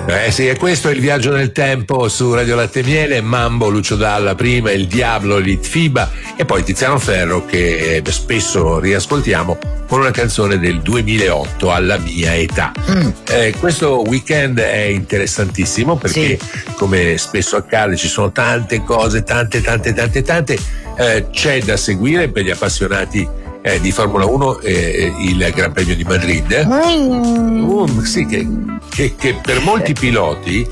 Sì, e questo è il viaggio nel tempo su Radio Latte e Miele. Mambo, Lucio Dalla prima, Il Diablo, Litfiba e poi Tiziano Ferro, che spesso riascoltiamo con una canzone del 2008, Alla mia età. Questo weekend è interessantissimo perché come spesso accade ci sono tante cose, tante. C'è da seguire per gli appassionati di Formula 1 il Gran Premio di Madrid. Sì, che per molti piloti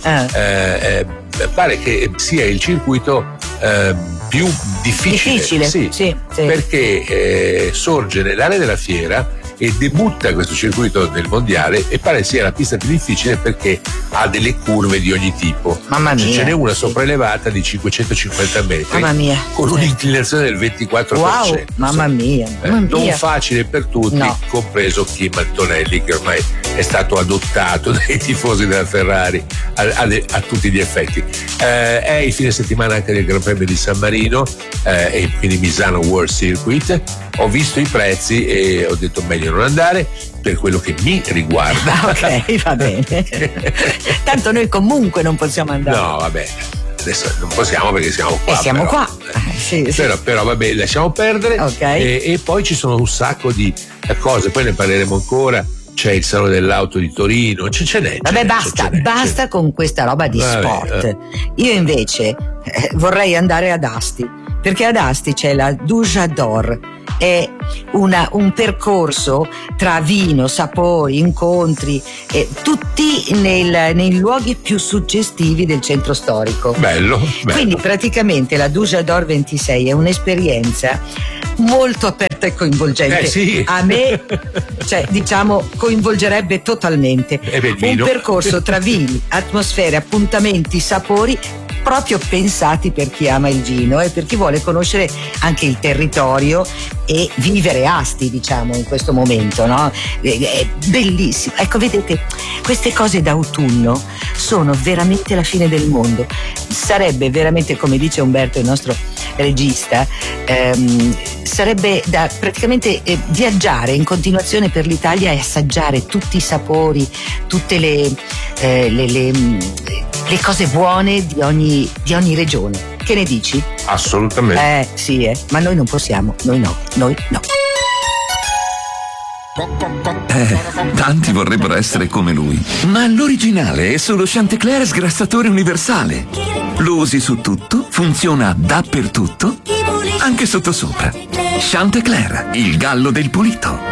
pare che sia il circuito più difficile. Sì. Perché sorge nell'area della fiera e debutta questo circuito del mondiale e pare sia la pista più difficile perché ha delle curve di ogni tipo. Mamma mia, ce n'è una sopraelevata di 550 metri. Mamma mia. Con un'inclinazione del 24%. Wow, mamma mia. Non facile per tutti, compreso Kim Antonelli, che ormai è stato adottato dai tifosi della Ferrari a tutti gli effetti. È il fine settimana anche del Gran Premio di San Marino e quindi Misano World Circuit. Ho visto i prezzi e ho detto meglio non andare per quello che mi riguarda. Ok, va bene. Tanto noi comunque non possiamo andare. No, vabbè, adesso non possiamo perché siamo qua. Siamo qua. Sì. Però vabbè, lasciamo perdere. Okay. E poi ci sono un sacco di cose, poi ne parleremo ancora. C'è il Salone dell'Auto di Torino, ce n'è. Vabbè, basta con questa roba di sport. Io invece vorrei andare ad Asti, perché ad Asti c'è la Douche d'Or. È un percorso tra vino, sapori, incontri, tutti nei luoghi più suggestivi del centro storico. Bello. Quindi praticamente la Douche d'Or 26 è un'esperienza molto aperta e coinvolgente. Sì. A me, coinvolgerebbe totalmente. Un percorso tra vini, atmosfere, appuntamenti, sapori, proprio pensati per chi ama il vino e per chi vuole conoscere anche il territorio e vivere Asti, diciamo, in questo momento, no? È bellissimo. Ecco, vedete, queste cose d'autunno sono veramente la fine del mondo. Sarebbe veramente, come dice Umberto, il nostro regista, sarebbe da praticamente viaggiare in continuazione per l'Italia e assaggiare tutti i sapori, tutte le cose buone di ogni regione. Che ne dici? Assolutamente. Sì, ma noi non possiamo, noi no. Tanti vorrebbero essere come lui, ma l'originale è solo Chantecler sgrassatore universale. Lo usi su tutto, funziona dappertutto, anche sottosopra. Chantecler, il gallo del pulito.